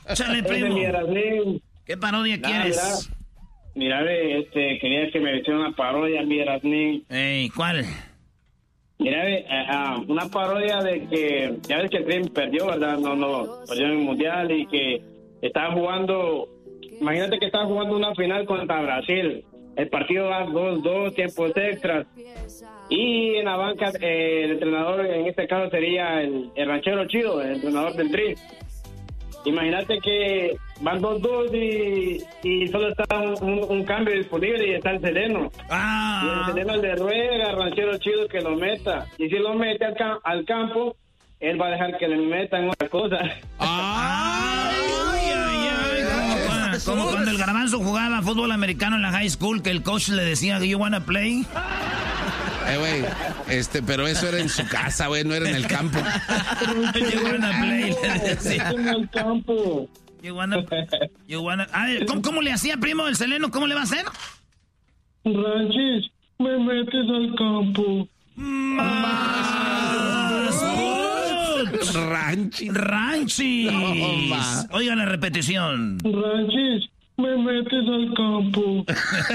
Chale, primo. ¿Qué parodia quieres? Mira, quería que me hiciera una parodia, mi Erasnín. Ey, ¿cuál? Mira, una parodia de que, ya ves que el Dream perdió, ¿verdad? No, perdió en el Mundial y que estaba jugando, imagínate que estaba jugando una final contra Brasil. El partido va 2-2, tiempos extras. Y en la banca, el entrenador en este caso sería el ranchero chido, el entrenador del Dream. Imagínate que van 2-2 y solo está un cambio disponible y está el Seleno. Y el Seleno le ruega al ranchero chido que lo meta. Y si lo mete al campo, él va a dejar que le metan otra cosa. Como cuando el Garbanzo jugaba fútbol americano en la high school, que el coach le decía, "Do you wanna play?" Güey, pero eso era en su casa, güey, no era en el campo. You wanna play, le decía. En el campo. You wanna... A ver, ¿cómo le hacía, primo, el Seleno? ¿Cómo le va a hacer? Ranchis, me metes al campo. Ranchis. Oiga la repetición. Ranchis, me metes al campo.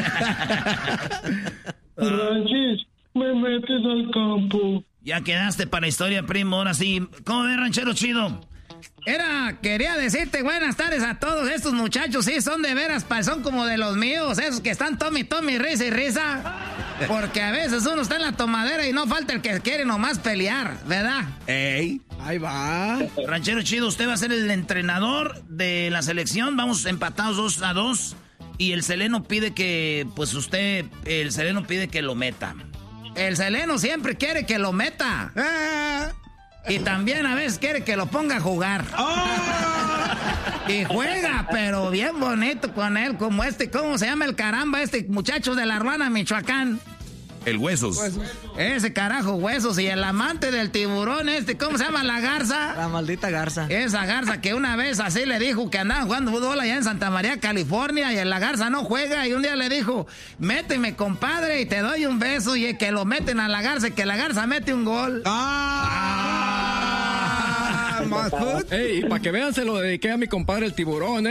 Ranchis, me metes al campo. Ya quedaste para historia, primo. Ahora sí. ¿Cómo ves, ranchero chido? Quería decirte buenas tardes a todos estos muchachos. Sí, son de veras, son como de los míos. Esos que están tome, risa y risa. Porque a veces uno está en la tomadera y no falta el que quiere nomás pelear, ¿verdad? ¡Ey! Ahí va. Ranchero chido, usted va a ser el entrenador de la selección. Vamos empatados 2-2. Y el Seleno pide que, el Seleno pide que lo meta. El Seleno siempre quiere que lo meta. Y también a veces quiere que lo ponga a jugar. Y juega, pero bien bonito con él, como ¿cómo se llama el caramba? Muchacho de la Aruana, Michoacán. El Huesos. Ese carajo, Huesos. Y el amante del tiburón, ¿cómo se llama? La Garza. La maldita Garza. Esa Garza que una vez así le dijo que andaban jugando fútbol allá en Santa María, California, y la Garza no juega, y un día le dijo, méteme, compadre, y te doy un beso, y que lo meten a la Garza, y que la Garza mete un gol. Ey, para que vean, se lo dediqué a mi compadre el tiburón,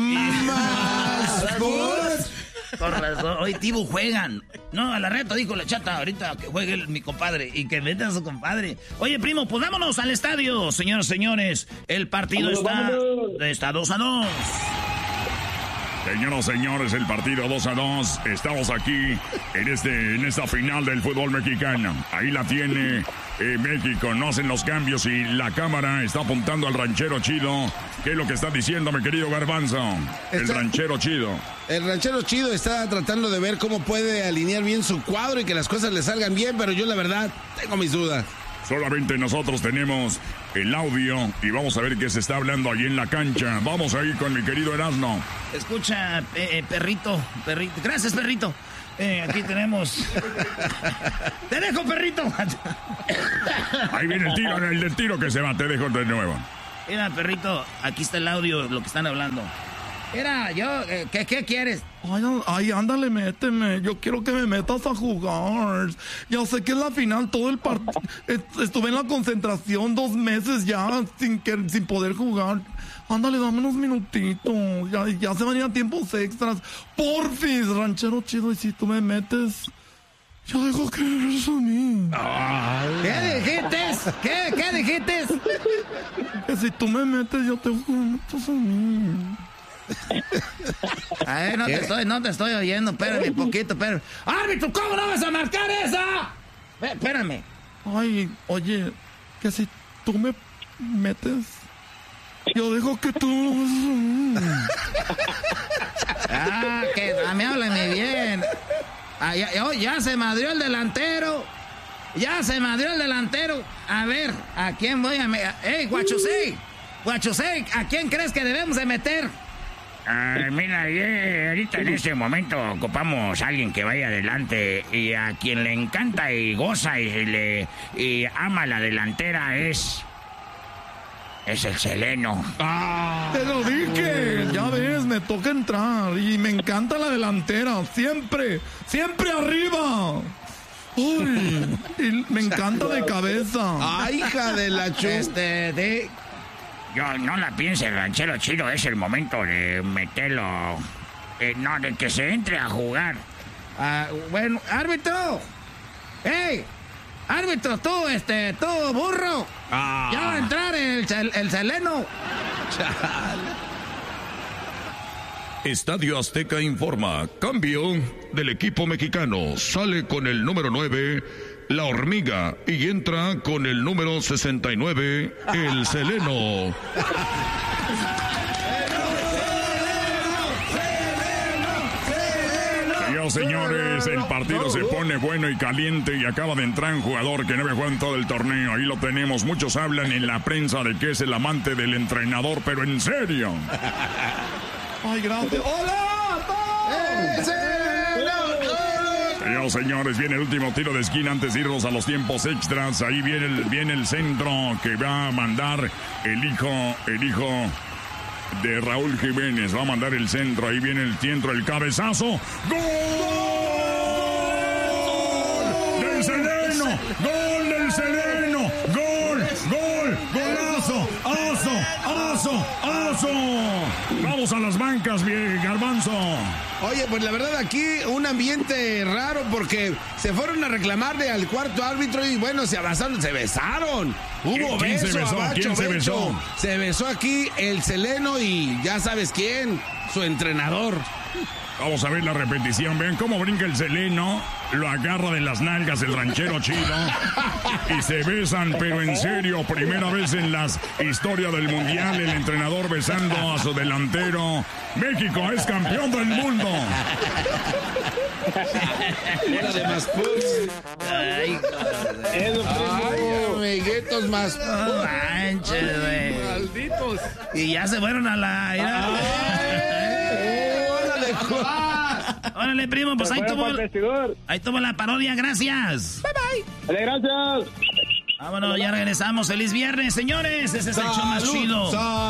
Con razón. Hoy Tibu juegan. No, a la reta dijo la chata ahorita que juegue mi compadre y que meta a su compadre. Oye, primo, pues vámonos al estadio, señoras y señores. El partido está 2-2. Señoras y señores, el partido 2-2. Estamos aquí en esta final del fútbol mexicano. Ahí la tiene México. No hacen los cambios y la cámara está apuntando al ranchero chido. ¿Qué es lo que está diciendo, mi querido Garbanzo? El ranchero chido. El ranchero chido está tratando de ver cómo puede alinear bien su cuadro y que las cosas le salgan bien, pero yo la verdad tengo mis dudas. Solamente nosotros tenemos el audio y vamos a ver qué se está hablando allí en la cancha. Vamos ahí con mi querido Erasmo. Escucha, perrito. Gracias, perrito. Aquí tenemos... ¡Te dejo, perrito! Ahí viene el del tiro que se va. Te dejo de nuevo. Mira, perrito, aquí está el audio, lo que están hablando. Mira, ¿qué quieres? Ay, ándale, méteme. Yo quiero que me metas a jugar. Ya sé que es la final, todo el partido. Estuve en la concentración 2 meses ya sin poder jugar. Ándale, dame unos minutitos. Ya se van a ir a tiempos extras. Porfis, ranchero chido. Y si tú me metes, yo dejo que eres a mí. ¿Qué dijiste? ¿Qué dijiste? Que si tú me metes, yo te dejo que me metas a mí. A ver, no te estoy oyendo. Espérame poquito, espérame. ¡Árbitro, ¿cómo no vas a marcar esa? Espérame. Ay, oye, que si tú me metes, yo dejo que tú... Que a mí háblame bien. Ya se madrió el delantero. A ver, ¿a quién voy a meter? ¡Ey, Guachusei! ¿A quién crees que debemos de meter? Mira, ahorita en este momento ocupamos a alguien que vaya adelante y a quien le encanta y goza y ama la delantera es el Seleno. Te lo dije, ya ves, me toca entrar y me encanta la delantera, siempre arriba. Uy, y me encanta de cabeza. Ay, hija de la Yo no la piense, ranchero chido, es el momento de meterlo. No, de que se entre a jugar. Bueno, árbitro. ¡Ey! Árbitro, tú burro. Ya va a entrar el Seleno. Estadio Azteca informa. Cambio del equipo mexicano. Sale con el número 9, La Hormiga. Y entra con el número 69, el Seleno. Señores, el partido se pone bueno y caliente y acaba de entrar un jugador que no había jugado en todo el torneo. Ahí lo tenemos. Muchos hablan en la prensa de que es el amante del entrenador, pero en serio. Ay, gracias. ¡Hola! Señores, viene el último tiro de esquina antes de irnos a los tiempos extras. Ahí viene el centro que va a mandar el hijo de Raúl Jiménez. Va a mandar el centro. Ahí viene el centro, el cabezazo. ¡Gol! ¡Del Seleno! ¡Gol del Seleno! ¡Gol! ¡Gol! ¡Golazo! ¡Aso! Vamos a las bancas, Garbanzo. Oye, pues la verdad aquí un ambiente raro porque se fueron a reclamarle al cuarto árbitro y bueno, se abrazaron, se besaron. Hubo ¿Quién beso, se besó? abacho, ¿Quién se besó? Se besó aquí el Seleno y ya sabes quién, su entrenador. Vamos a ver la repetición. Vean cómo brinca el Seleno. Lo agarra de las nalgas el ranchero chido. Y se besan, pero en serio. Primera vez en la historia del mundial. El entrenador besando a su delantero. México es campeón del mundo. Era de más Ay, amiguitos más. no manches, güey. Malditos. Y ya se fueron a la... Órale, primo, pues ahí tuvo la parodia, gracias. Bye. Dale, gracias. Vámonos, ya regresamos. Feliz viernes, señores. Ese es el show más chido.